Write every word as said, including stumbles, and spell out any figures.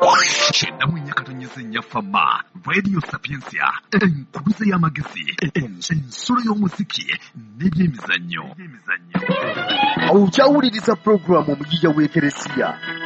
Cyenda mu nyakatonyeze nyafama Radio Sapiensia enkubuze y'amagezi ensolo y'omuziki n'ebyemizannyo. Ojawuliriza programu omujija w'Ekeresiya